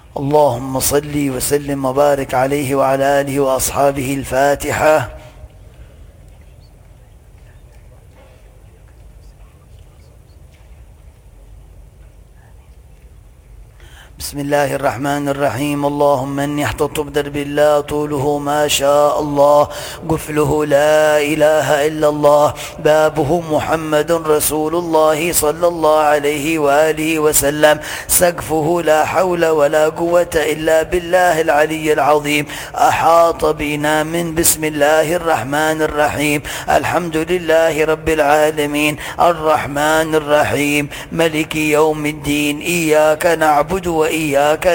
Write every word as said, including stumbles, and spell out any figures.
اللهم صل وسلم وبارك عليه وعلى آله وأصحابه. الفاتحة. بسم الله الرحمن الرحيم. اللهم اني احتطت بدرب الله طوله ما شاء الله، قفله لا اله الا الله، بابه محمد رسول الله صلى الله عليه واله وسلم، سقفه لا حول ولا قوة الا بالله العلي العظيم، احاط بنا من بسم الله الرحمن الرحيم. الحمد لله رب العالمين الرحمن الرحيم ملك يوم الدين، اياك نعبد وإياك